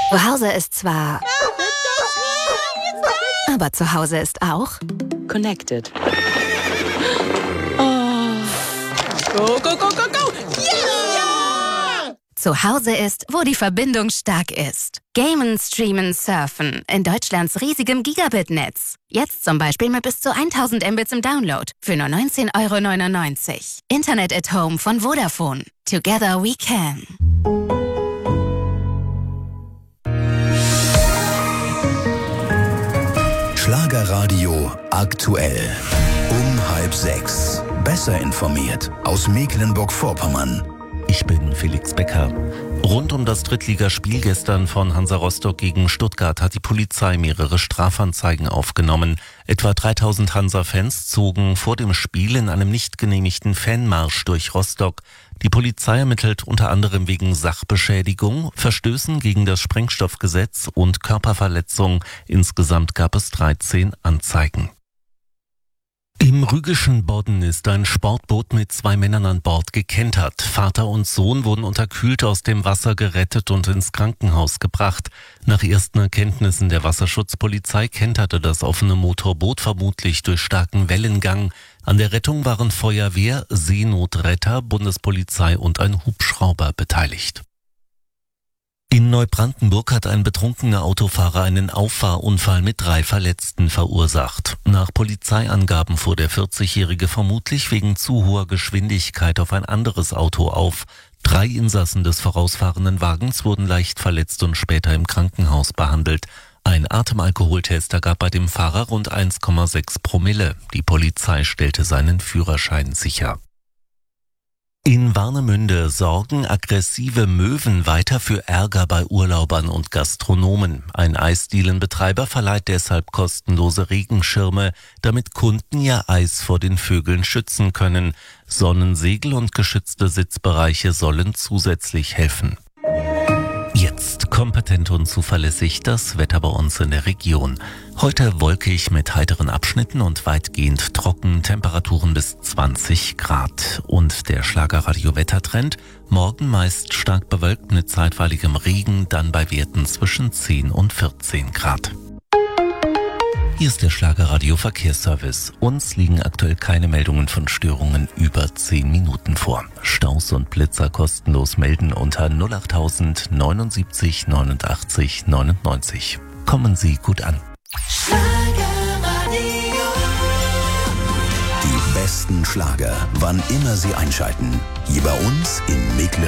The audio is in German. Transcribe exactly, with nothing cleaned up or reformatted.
Zu Hause ist zwar... Aber zu Hause ist auch... Connected. Oh. Go, go, go, go, go! Yeah! Zu Hause ist, wo die Verbindung stark ist. Gamen, streamen, surfen. In Deutschlands riesigem Gigabit-Netz. Jetzt zum Beispiel mit bis zu tausend Mbits im Download. Für nur neunzehn Euro neunundneunzig. Internet at Home von Vodafone. Together we can. Schlagerradio aktuell. Um halb sechs. Besser informiert aus Mecklenburg-Vorpommern. Ich bin Felix Becker. Rund um das Drittligaspiel gestern von Hansa Rostock gegen Stuttgart hat die Polizei mehrere Strafanzeigen aufgenommen. Etwa dreitausend Hansa-Fans zogen vor dem Spiel in einem nicht genehmigten Fanmarsch durch Rostock. Die Polizei ermittelt unter anderem wegen Sachbeschädigung, Verstößen gegen das Sprengstoffgesetz und Körperverletzung. Insgesamt gab es dreizehn Anzeigen. Im rügischen Bodden ist ein Sportboot mit zwei Männern an Bord gekentert. Vater und Sohn wurden unterkühlt aus dem Wasser gerettet und ins Krankenhaus gebracht. Nach ersten Erkenntnissen der Wasserschutzpolizei kenterte das offene Motorboot vermutlich durch starken Wellengang. An der Rettung waren Feuerwehr, Seenotretter, Bundespolizei und ein Hubschrauber beteiligt. In Neubrandenburg hat ein betrunkener Autofahrer einen Auffahrunfall mit drei Verletzten verursacht. Nach Polizeiangaben fuhr der vierzigjährige vermutlich wegen zu hoher Geschwindigkeit auf ein anderes Auto auf. Drei Insassen des vorausfahrenden Wagens wurden leicht verletzt und später im Krankenhaus behandelt. Ein Atemalkoholtest ergab bei dem Fahrer rund eins Komma sechs Promille. Die Polizei stellte seinen Führerschein sicher. In Warnemünde sorgen aggressive Möwen weiter für Ärger bei Urlaubern und Gastronomen. Ein Eisdielenbetreiber verleiht deshalb kostenlose Regenschirme, damit Kunden ihr Eis vor den Vögeln schützen können. Sonnensegel und geschützte Sitzbereiche sollen zusätzlich helfen. Jetzt kompetent und zuverlässig das Wetter bei uns in der Region. Heute wolkig mit heiteren Abschnitten und weitgehend trocken, Temperaturen bis zwanzig Grad. Und der Schlagerradio-Wettertrend, morgen meist stark bewölkt mit zeitweiligem Regen, dann bei Werten zwischen zehn und vierzehn Grad. Hier ist der Schlagerradio-Verkehrsservice. Uns liegen aktuell keine Meldungen von Störungen über zehn Minuten vor. Staus und Blitzer kostenlos melden unter null achttausend neunundsiebzig neunundachtzig neunundneunzig. Kommen Sie gut an. Die besten Schlager, wann immer Sie einschalten. Hier bei uns in Mecklenburg.